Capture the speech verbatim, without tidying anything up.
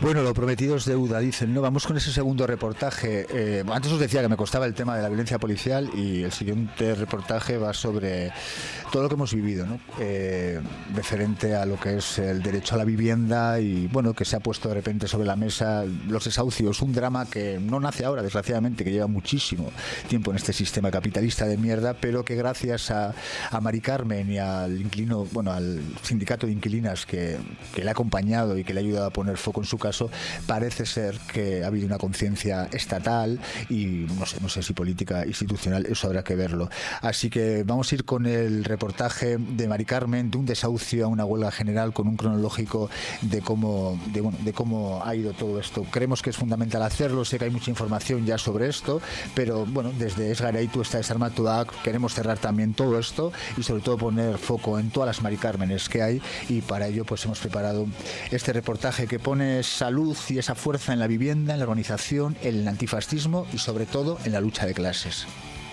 Bueno, lo prometido es deuda, dicen, ¿no? Vamos con ese segundo reportaje. Eh, antes os decía que me costaba el tema de la violencia policial y el siguiente reportaje va sobre todo lo que hemos vivido, ¿no? Eh, referente a lo que es el derecho a la vivienda y, bueno, que se ha puesto de repente sobre la mesa los desahucios, un drama que no nace ahora, desgraciadamente, que lleva muchísimo tiempo en este sistema capitalista de mierda, pero que gracias a, a Mari Carmen y al inquilino, bueno, al sindicato de inquilinas que, que le ha acompañado y que le ha ayudado a poner foco en su caso, parece ser que ha habido una conciencia estatal y no sé, no sé si política institucional, eso habrá que verlo. Así que vamos a ir con el reportaje de Mari Carmen, de un desahucio a una huelga general, con un cronológico de cómo, de, bueno, de cómo ha ido todo esto. Creemos que es fundamental hacerlo, sé que hay mucha información ya sobre esto, pero bueno, desde Ez Garaitu, esta Desarmatuak, queremos cerrar también todo esto y sobre todo poner foco en todas las Mari Cármenes que hay, y para ello pues hemos preparado este reportaje que pone esa luz y esa fuerza en la vivienda, en la organización, en el antifascismo y sobre todo en la lucha de clases.